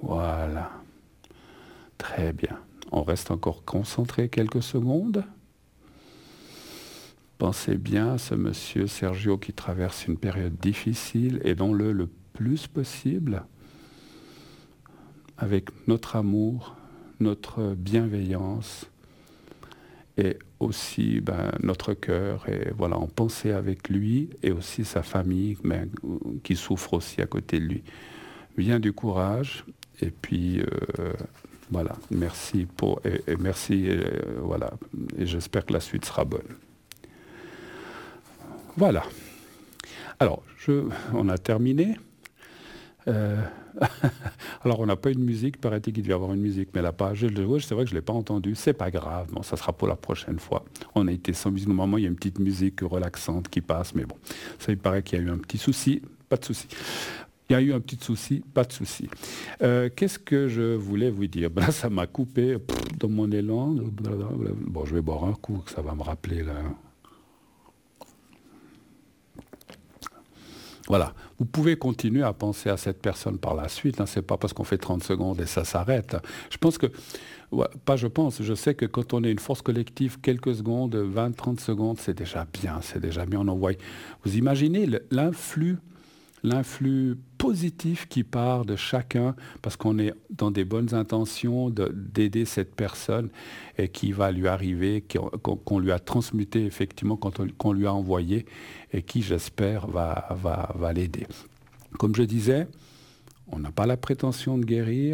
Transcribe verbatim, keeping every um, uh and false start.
Voilà. Très bien. On reste encore concentré quelques secondes. Pensez bien à ce monsieur Sergio qui traverse une période difficile, aidons-le le plus possible avec notre amour, notre bienveillance et aussi ben, notre cœur. Et voilà, en penser avec lui et aussi sa famille ben, qui souffre aussi à côté de lui. Bien du courage et puis euh, voilà, merci pour et, et merci et, euh, voilà et j'espère que la suite sera bonne. Voilà. Alors, je, on a terminé. Euh, alors, on n'a pas une musique, paraît-il qu'il devait y avoir une musique, mais la page, c'est vrai que je ne l'ai pas entendue, c'est pas grave, bon, ça sera pour la prochaine fois. On a été sans musique, normalement, il y a une petite musique relaxante qui passe, mais bon, ça il paraît qu'il y a eu un petit souci, pas de souci. Il y a eu un petit souci, pas de souci. Euh, qu'est-ce que je voulais vous dire? Ben là, ça m'a coupé pff, dans mon élan. Bon, je vais boire un coup, que ça va me rappeler là. Voilà, vous pouvez continuer à penser à cette personne par la suite, hein. C'est pas parce qu'on fait trente secondes et ça s'arrête. Je pense que, ouais, pas je pense, je sais que quand on est une force collective, quelques secondes, vingt, trente secondes, c'est déjà bien, c'est déjà bien, on envoie. Vous imaginez l'influx, l'influx positif qui part de chacun, parce qu'on est dans des bonnes intentions de, d'aider cette personne et qui va lui arriver, qu'on, qu'on lui a transmuté effectivement, quand on, qu'on lui a envoyé, et qui, j'espère, va, va, va l'aider. Comme je disais, on n'a pas la prétention de guérir.